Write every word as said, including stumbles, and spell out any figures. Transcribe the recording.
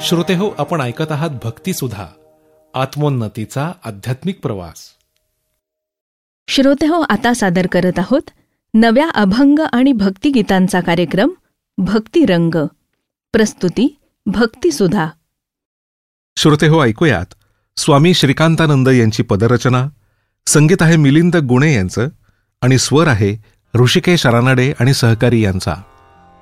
श्रोतेहो, आपण ऐकत आहात भक्तिसुधा, आत्मोन्नतीचा आध्यात्मिक प्रवास. श्रोतेहो, आता सादर करत आहोत नव्या अभंग आणि भक्तिगीतांचा कार्यक्रम भक्तिरंग. प्रस्तुती भक्तिसुधा. श्रोतेहो, ऐकूयात स्वामी श्रीकांतानंद यांची पदरचना. संगीत आहे मिलिंद गुणे यांचं आणि स्वर आहे ऋषिकेश रानडे आणि सहकारी यांचा.